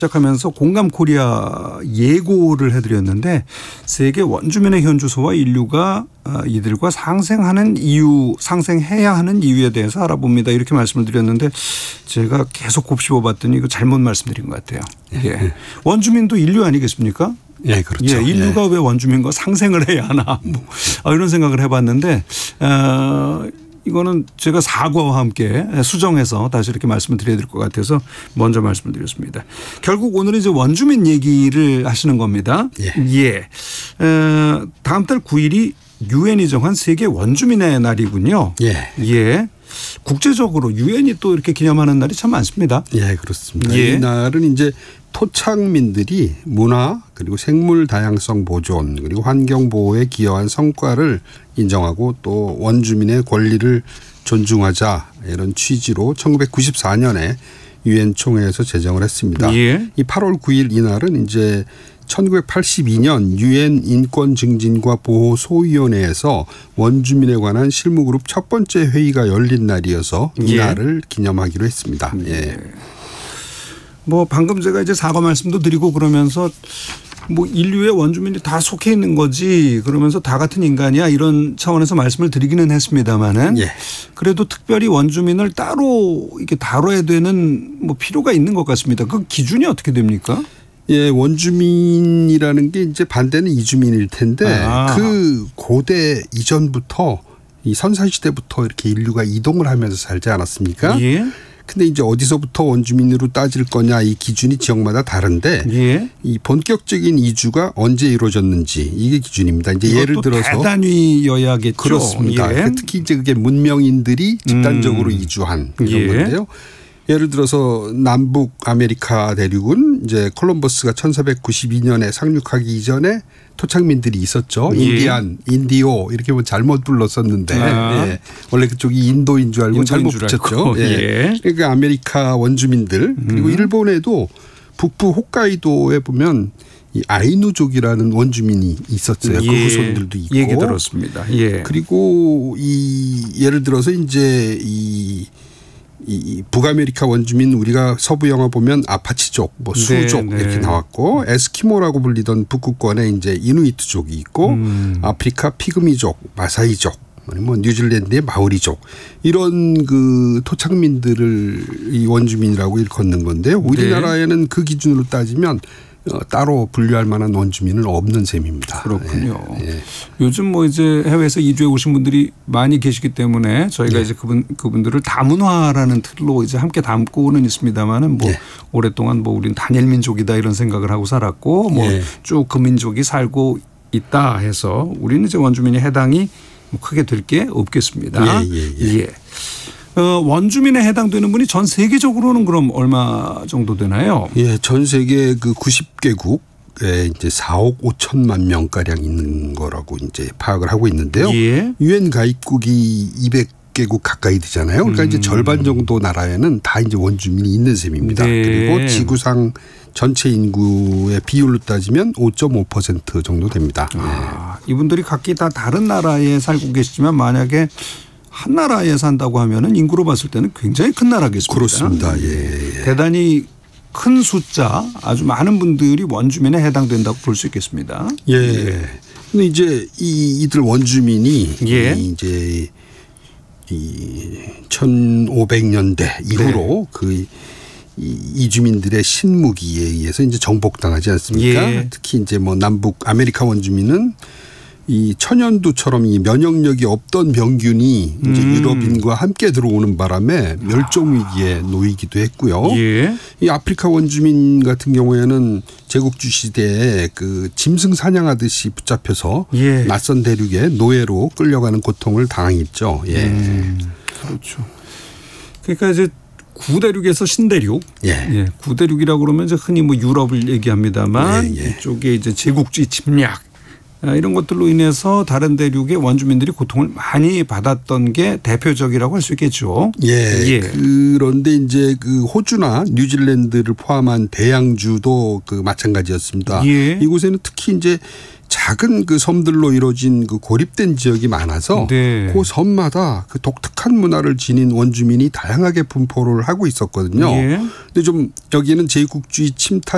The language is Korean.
시작하면서 공감 코리아 예고를 해드렸는데 세계 원주민의 현주소와 인류가 이들과 상생하는 이유, 상생해야 하는 이유에 대해서 알아봅니다. 이렇게 말씀을 드렸는데 제가 계속 곱씹어봤더니 이거 잘못 말씀드린 것 같아요. 예. 원주민도 인류 아니겠습니까? 예, 그렇죠. 예, 인류가 왜 원주민과 상생을 해야 하나 뭐 이런 생각을 해봤는데 이거는 제가 사과와 함께 수정해서 다시 이렇게 말씀을 드려야 될 것 같아서 먼저 말씀을 드렸습니다. 결국 오늘은 이제 원주민 얘기를 하시는 겁니다. 예. 다음 달 9일이 유엔이 정한 세계 원주민의 날이군요. 예. 국제적으로 유엔이 또 이렇게 기념하는 날이 참 많습니다. 예, 그렇습니다. 예. 이 날은 이제 토착민들이 문화 그리고 생물 다양성 보존 그리고 환경 보호에 기여한 성과를 인정하고 또 원주민의 권리를 존중하자 이런 취지로 1994년에 유엔 총회에서 제정을 했습니다. 예. 이 8월 9일 이날은 이제 1982년 유엔 인권 증진과 보호 소위원회에서 원주민에 관한 실무그룹 첫 번째 회의가 열린 날이어서 이 날을 기념하기로 했습니다. 예. 뭐 방금 제가 이제 사과 말씀도 드리고 그러면서 뭐 인류의 원주민이 다 속해 있는 거지 그러면서 다 같은 인간이야 이런 차원에서 말씀을 드리기는 했습니다마는 그래도 특별히 원주민을 따로 이렇게 다뤄야 되는 뭐 필요가 있는 것 같습니다. 그 기준이 어떻게 됩니까? 예, 원주민이라는 게 이제 반대는 이주민일 텐데 그 고대 이전부터 이 선사시대부터 이렇게 인류가 이동을 하면서 살지 않았습니까? 예. 근데 이제 어디서부터 원주민으로 따질 거냐 이 기준이 지역마다 다른데 이 본격적인 이주가 언제 이루어졌는지 이게 기준입니다. 이제 예를 들어서 대단위여야겠죠. 그렇습니다. 특히 이제 그게 문명인들이 집단적으로 이주한 이런 건데요. 예를 들어서 남북 아메리카 대륙은 이제 콜럼버스가 1492년에 상륙하기 이전에 토착민들이 있었죠. 인디오 이렇게 뭐 잘못 불렀었는데 원래 그쪽이 인도인 줄 알고 잘못 붙였죠. 그러니까 아메리카 원주민들 그리고 일본에도 북부 홋카이도에 보면 이 아이누족이라는 원주민이 있었어요. 그 후손들도 있고. 얘기 들었습니다. 그리고 예를 들어서 이제 이 북아메리카 원주민 우리가 서부 영화 보면 아파치족, 뭐 수족 이렇게 나왔고 에스키모라고 불리던 북극권에 이제 이누이트족이 있고 아프리카 피그미족, 마사이족, 뭐 뉴질랜드의 마오리족 이런 그 토착민들을 이 원주민이라고 일컫는 건데요. 우리나라에는 그 기준으로 따지면 따로 분류할 만한 원주민은 없는 셈입니다. 그렇군요. 요즘 뭐 이제 해외에서 이주해 오신 분들이 많이 계시기 때문에 저희가 이제 그분들을 다문화라는 틀로 이제 함께 담고는 있습니다만은 뭐 오랫동안 뭐 우리는 단일 민족이다 이런 생각을 하고 살았고 뭐 쭉 그 민족이 살고 있다 해서 우리는 이제 원주민이 해당이 뭐 크게 될 게 없겠습니다. 원주민에 해당되는 분이 전 세계적으로는 그럼 얼마 정도 되나요? 예, 전 세계 그 90개국에 이제 4억 5천만 명가량 있는 거라고 이제 파악을 하고 있는데요. 유엔 가입국이 200개국 가까이 되잖아요. 그러니까 이제 절반 정도 나라에는 다 이제 원주민이 있는 셈입니다. 그리고 지구상 전체 인구의 비율로 따지면 5.5% 정도 됩니다. 이분들이 각기 다 다른 나라에 살고 계시지만 만약에 한 나라에 산다고 하면은 인구로 봤을 때는 굉장히 큰 나라겠습니다. 그렇습니다. 대단히 큰 숫자, 아주 많은 분들이 원주민에 해당된다고 볼 수 있겠습니다. 근데 이제 이들 원주민이 이제 이 1500년대 이후로 그 이주민들의 신무기에 의해서 이제 정복당하지 않습니까? 특히 이제 뭐 남북 아메리카 원주민은 이 천연두처럼 이 면역력이 없던 병균이 이제 유럽인과 함께 들어오는 바람에 멸종 위기에 놓이기도 했고요. 이 아프리카 원주민 같은 경우에는 제국주 시대에 그 짐승 사냥하듯이 붙잡혀서 낯선 대륙에 노예로 끌려가는 고통을 당했죠. 그렇죠. 그러니까 이제 구대륙에서 신대륙, 구대륙이라고 그러면 이제 흔히 뭐 유럽을 얘기합니다만 이쪽에 이제 제국주의 침략. 이런 것들로 인해서 다른 대륙의 원주민들이 고통을 많이 받았던 게 대표적이라고 할 수 있겠죠. 그런데 이제 그 호주나 뉴질랜드를 포함한 대양주도 그 마찬가지였습니다. 이곳에는 특히 이제 작은 그 섬들로 이루어진 그 고립된 지역이 많아서 그 섬마다 그 독특한 문화를 지닌 원주민이 다양하게 분포를 하고 있었거든요. 근데 좀 여기는 제국주의 침탈